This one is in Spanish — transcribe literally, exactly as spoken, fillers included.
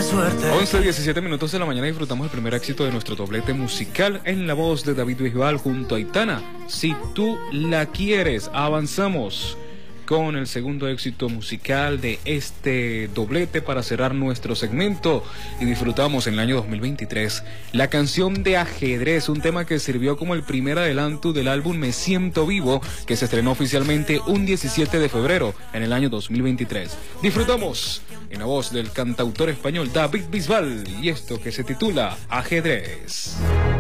suerte. once, diecisiete minutos de la mañana disfrutamos el primer éxito de nuestro doblete musical en la voz de David Bisbal junto a Aitana. Si tú la quieres, avanzamos con el segundo éxito musical de este doblete para cerrar nuestro segmento y disfrutamos en el año dos mil veintitrés la canción de Ajedrez, un tema que sirvió como el primer adelanto del álbum Me Siento Vivo, que se estrenó oficialmente un diecisiete de febrero en el año dos mil veintitrés. Disfrutamos en la voz del cantautor español David Bisbal y esto que se titula Ajedrez.